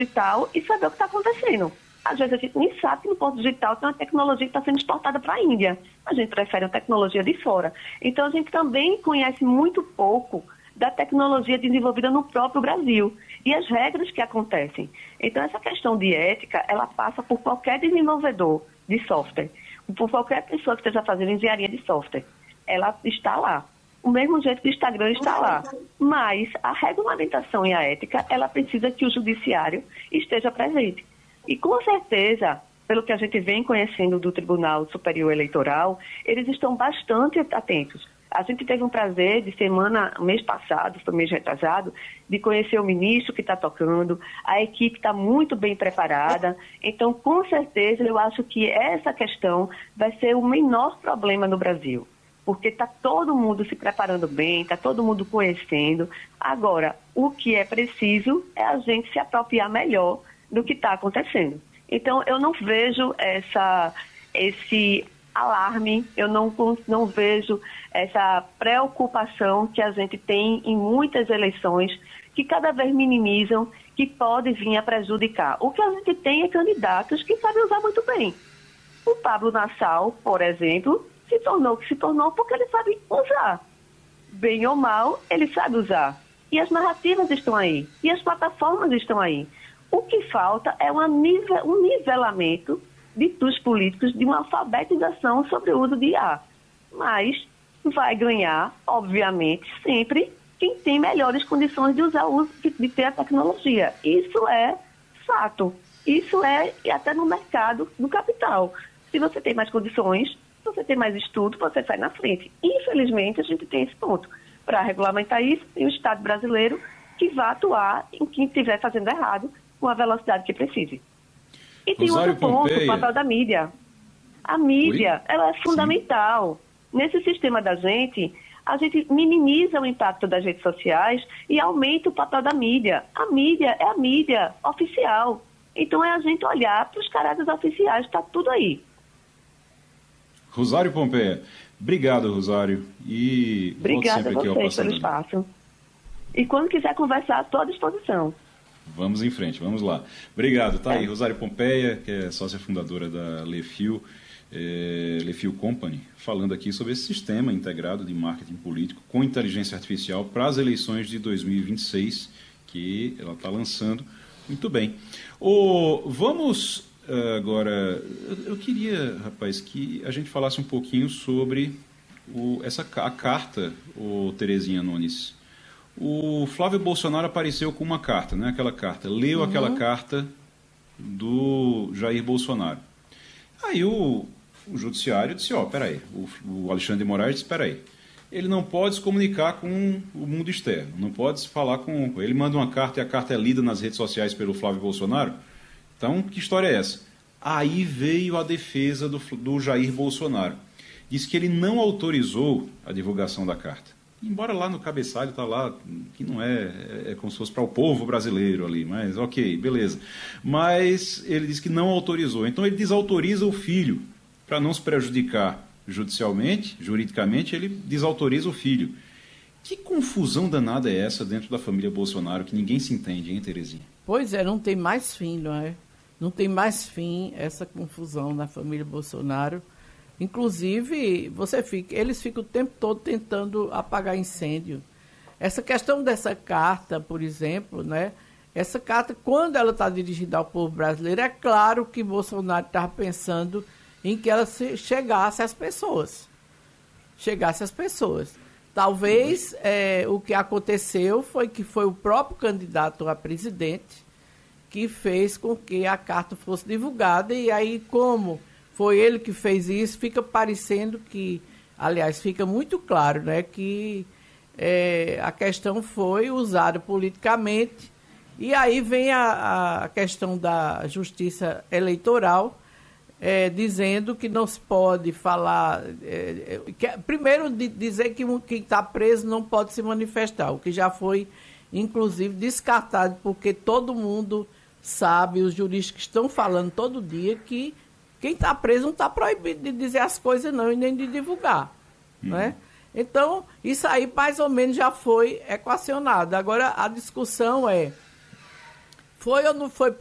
digital e saber o que está acontecendo. Às vezes a gente nem sabe que no ponto digital tem uma tecnologia que está sendo exportada para a Índia. A gente prefere a tecnologia de fora. Então, a gente também conhece muito pouco da tecnologia desenvolvida no próprio Brasil e as regras que acontecem. Então, essa questão de ética, ela passa por qualquer desenvolvedor de software, por qualquer pessoa que esteja fazendo engenharia de software. Ela está lá. O mesmo jeito que o Instagram está lá. Mas a regulamentação e a ética, ela precisa que o judiciário esteja presente. E com certeza, pelo que a gente vem conhecendo do Tribunal Superior Eleitoral, eles estão bastante atentos. A gente teve um prazer de mês passado, foi mês retrasado, de conhecer o ministro que está tocando, a equipe está muito bem preparada. Então, com certeza, eu acho que essa questão vai ser o menor problema no Brasil, porque está todo mundo se preparando bem, está todo mundo conhecendo. Agora, o que é preciso é a gente se apropriar melhor do que está acontecendo. Então, eu não vejo esse alarme, eu não vejo essa preocupação que a gente tem em muitas eleições, que cada vez minimizam, que pode vir a prejudicar. O que a gente tem é candidatos que sabem usar muito bem. O Pablo Nassau, por exemplo, se tornou o que se tornou porque ele sabe usar. Bem ou mal, ele sabe usar. E as narrativas estão aí. E as plataformas estão aí. O que falta é um nivelamento dos políticos, de uma alfabetização sobre o uso de IA. Mas vai ganhar, obviamente, sempre quem tem melhores condições de usar de ter a tecnologia. Isso é fato. Isso é até no mercado do capital. Se você tem mais condições, se você tem mais estudo, você sai na frente. Infelizmente, a gente tem esse ponto. Para regulamentar isso, tem o Estado brasileiro que vai atuar em quem estiver fazendo errado com a velocidade que precise. E tem outro ponto, o papel da mídia. A mídia, ela é fundamental. Nesse sistema da gente, a gente minimiza o impacto das redes sociais e aumenta o papel da mídia. A mídia é a mídia oficial. Então é a gente olhar para os caráteres oficiais, está tudo aí. Rosário Pompeia, obrigado, Rosário. E obrigada a vocês pelo espaço. E quando quiser conversar, estou à disposição. Vamos em frente, vamos lá. Obrigado. Tá aí, Rosário Pompeia, que é sócia fundadora da Lefil Company, falando aqui sobre esse sistema integrado de marketing político com inteligência artificial para as eleições de 2026, que ela está lançando. Muito bem. Vamos agora... Eu queria, rapaz, que a gente falasse um pouquinho sobre a carta, Terezinha Nunes. O Flávio Bolsonaro apareceu com uma carta, né? Aquela carta. Leu aquela carta do Jair Bolsonaro. Aí o judiciário disse, peraí, o Alexandre de Moraes disse, peraí, ele não pode se comunicar com o mundo externo, não pode se falar com... Ele manda uma carta e a carta é lida nas redes sociais pelo Flávio Bolsonaro. Então, que história é essa? Aí veio a defesa do Jair Bolsonaro. Disse que ele não autorizou a divulgação da carta. Embora lá no cabeçalho está lá, que não é como se fosse para o povo brasileiro ali, mas ok, beleza. Mas ele disse que não autorizou. Então ele desautoriza o filho, para não se prejudicar judicialmente, juridicamente, ele desautoriza o filho. Que confusão danada é essa dentro da família Bolsonaro, que ninguém se entende, hein, Terezinha? Pois é, não tem mais fim, não é? Não tem mais fim essa confusão na família Bolsonaro. Inclusive, eles ficam o tempo todo tentando apagar incêndio. Essa questão dessa carta, por exemplo, né? Essa carta, quando ela está dirigida ao povo brasileiro, é claro que Bolsonaro estava pensando em que ela chegasse às pessoas. Talvez o que aconteceu foi que foi o próprio candidato a presidente que fez com que a carta fosse divulgada, e aí, como foi ele que fez isso, fica parecendo que, aliás, fica muito claro, né, que a questão foi usada politicamente, e aí vem a questão da justiça eleitoral, dizendo que não se pode falar... primeiro, dizer que quem está preso não pode se manifestar, o que já foi, inclusive, descartado, porque todo mundo sabe, os juristas que estão falando todo dia, que quem está preso não está proibido de dizer as coisas não, e nem de divulgar. Né? Então, isso aí mais ou menos já foi equacionado. Agora, a discussão Foi ou não foi